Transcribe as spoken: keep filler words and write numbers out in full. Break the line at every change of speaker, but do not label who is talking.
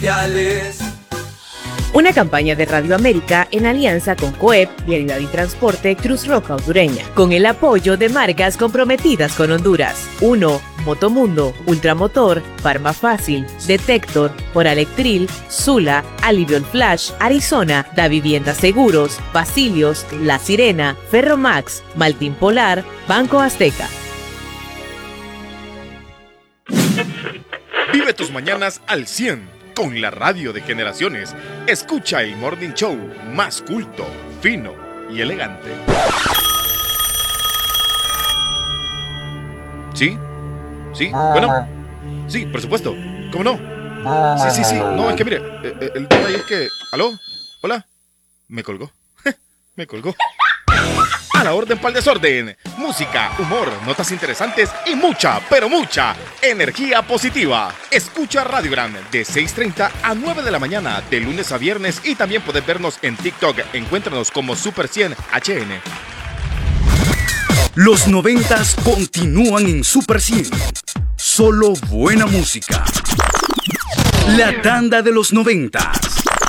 comerciales.
Una campaña de Radio América en alianza con COEP, Vialidad y Transporte Cruz Roja Hondureña, con el apoyo de marcas comprometidas con Honduras. uno. Motomundo, Ultramotor, Farmafácil, Detector, Oralectril, Zula, Alivion Flash, Arizona, Da Vivienda Seguros, Basilios, La Sirena, Ferromax, Maltín Polar, Banco Azteca.
Vive tus mañanas al cien con la radio de generaciones. Escucha el Morning Show más culto, fino y elegante. ¿Sí? ¿Sí? Bueno. Sí, por supuesto. ¿Cómo no? Sí, sí, sí. No, es que mire, el, el tema ahí es que... ¿Aló? ¿Hola? Me colgó. Me colgó. A la orden pa'l desorden. Música, humor, notas interesantes y mucha, pero mucha energía positiva. Escucha Radio Gran de seis treinta a nueve de la mañana, de lunes a viernes, y también puedes vernos en TikTok. Encuéntranos como Super cien H N.
Los noventas continúan en Super cien. Solo buena música. La tanda de los noventas.